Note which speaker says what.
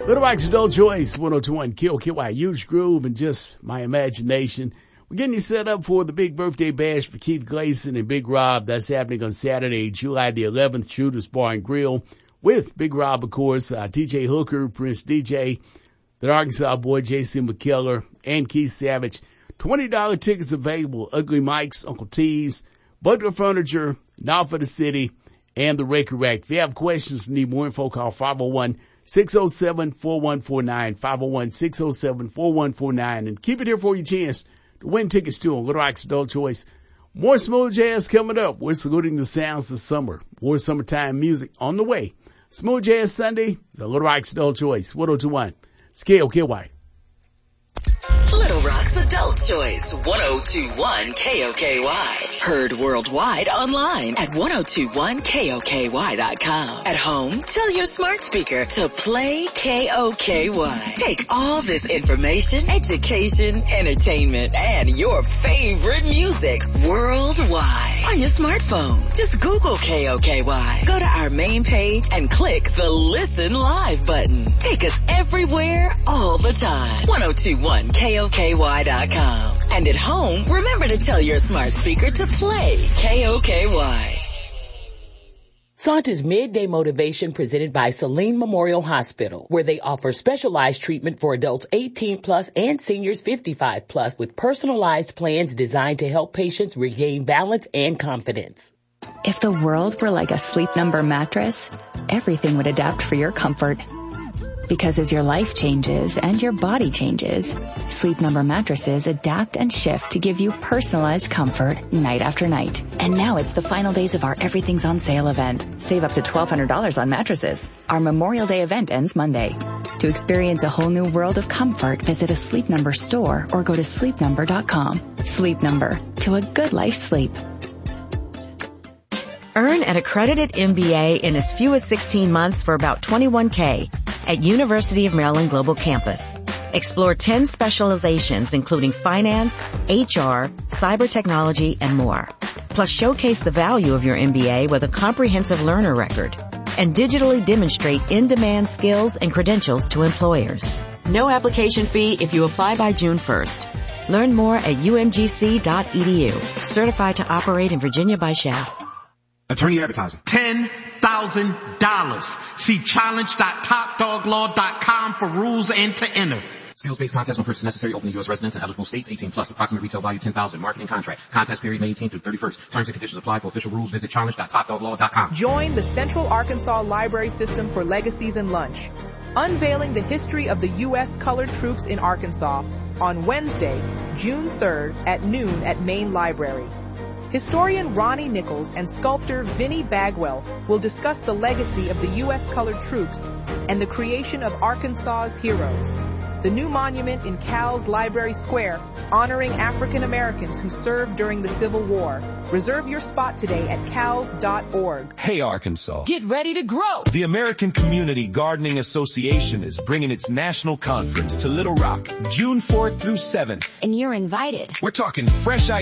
Speaker 1: Little Rock's Adult Choice, 102.1 KOKY, huge groove and just my imagination. We're getting you set up for the big birthday bash for Keith Gleason and Big Rob. That's happening on Saturday, July the 11th, Shooters Bar and Grill with Big Rob, of course, TJ Hooker, Prince DJ, the Arkansas boy, Jason McKellar, and Keith Savage. $20 tickets available. Ugly Mike's, Uncle T's, Butler Furniture, Now for the City, and the Record Rack. If you have questions and need more info, call 501-607-4149, 501-607-4149, and keep it here for your chance to win tickets to Little Rock's Adult Choice. More smooth jazz coming up. We're saluting the sounds of summer. More summertime music on the way. Smooth Jazz Sunday, the Little Rock's Adult Choice, 102.1 KOKY.
Speaker 2: Little Rock's Adult Choice, 102.1 KOKY. Heard worldwide online at 1021koky.com. At home, tell your smart speaker to play KOKY. Take all this information, education, entertainment, and your favorite music worldwide on your smartphone. Just Google KOKY. Go to our main page and click the Listen Live button. Take us everywhere, all the time. 1021koky.com. And at home, remember to tell your smart speaker to play KOKY.
Speaker 3: Santa's Midday Motivation presented by Saline Memorial Hospital, where they offer specialized treatment for adults 18 plus and seniors 55 plus with personalized plans designed to help patients regain balance and confidence.
Speaker 4: If the world were like a Sleep Number mattress, everything would adapt for your comfort. Because as your life changes and your body changes, Sleep Number mattresses adapt and shift to give you personalized comfort night after night. And now it's the final days of our Everything's on Sale event. Save up to $1,200 on mattresses. Our Memorial Day event ends Monday. To experience a whole new world of comfort, visit a Sleep Number store or go to sleepnumber.com. Sleep Number, to a good life's sleep.
Speaker 5: Earn an accredited MBA in as few as 16 months for about $21K at University of Maryland Global Campus. Explore 10 specializations including finance, HR, cyber technology, and more. Plus showcase the value of your MBA with a comprehensive learner record and digitally demonstrate in-demand skills and credentials to employers. No application fee if you apply by June 1st. Learn more at umgc.edu. Certified to operate in Virginia by SHAP.
Speaker 6: Attorney advertising. $10,000. See challenge.topdoglaw.com for rules and to enter.
Speaker 7: Skills-based contest on purchase necessary. Open to U.S. residents and eligible states. 18 plus. Approximate retail value $10,000. Marketing contract. Contest period May 18th through 31st. Terms and conditions apply. For official rules, visit challenge.topdoglaw.com.
Speaker 8: Join the Central Arkansas Library System for Legacies and Lunch, unveiling the history of the U.S. colored troops in Arkansas on Wednesday, June 3rd at noon at Main Library. Historian Ronnie Nichols and sculptor Vinnie Bagwell will discuss the legacy of the U.S. colored troops and the creation of Arkansas's heroes. The new monument in Cal's Library Square, honoring African Americans who served during the Civil War. Reserve your spot today at cals.org.
Speaker 9: Hey Arkansas.
Speaker 10: Get ready to grow.
Speaker 9: The American Community Gardening Association is bringing its national conference to Little Rock, June 4th through 7th.
Speaker 10: And you're invited.
Speaker 9: We're talking fresh